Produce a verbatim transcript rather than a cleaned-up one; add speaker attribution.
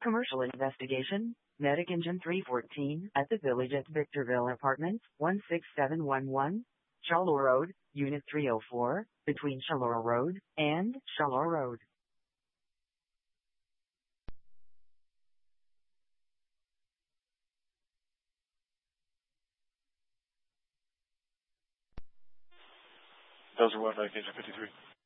Speaker 1: Commercial investigation. Medic Engine three fourteen at the Village at Victorville Apartments, one six seven one one, Charleroi Road, Unit three oh four, between Charleroi Road and Charleroi Road.
Speaker 2: Those are what, Medic Engine fifty-three.